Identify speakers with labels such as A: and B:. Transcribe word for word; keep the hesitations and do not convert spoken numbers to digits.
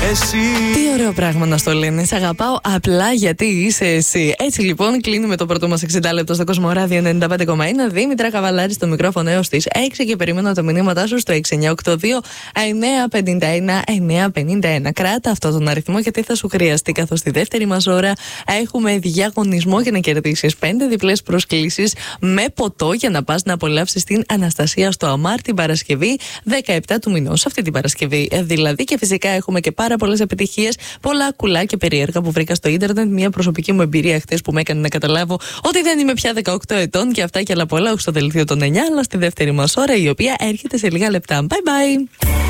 A: εσύ.
B: Τι ωραίο πράγμα να στο λένε. Σ' αγαπάω απλά γιατί είσαι εσύ. Έτσι λοιπόν κλείνουμε το πρώτο μας εξήντα λεπτό στο Κοσμοράδιο ενενήντα πέντε κόμμα ένα. Δήμητρα Καβαλάρη στο μικρόφωνο έως τις έξι και περιμένω τα μηνύματά σου στο έξι εννιά οκτώ δύο εννιά πέντε ένα εννιά πέντε ένα. Κράτα αυτό τον αριθμό γιατί θα σου χρειαστεί, καθώς στη δεύτερη μας ώρα έχουμε διαγωνισμό για να κερδίσεις πέντε διπλές προσκλήσεις με ποτό για να πας να απολαύσεις την Αναστασία στο Αμάρ την Παρασκευή δεκαεπτά του μηνός. Αυτή την Παρασκευή δηλαδή. Και φυσικά έχουμε και πάρα πολλές επιτυχίες, πολλά κουλά και περίεργα που βρήκα στο ίντερνετ. Μια προσωπική μου εμπειρία χθες που με έκανε να καταλάβω ότι δεν είμαι πια δεκαοκτώ ετών και αυτά και άλλα πολλά, όχι στο δελτίο των εννιά, αλλά στη δεύτερη μας ώρα, η οποία έρχεται σε λίγα λεπτά. Bye bye!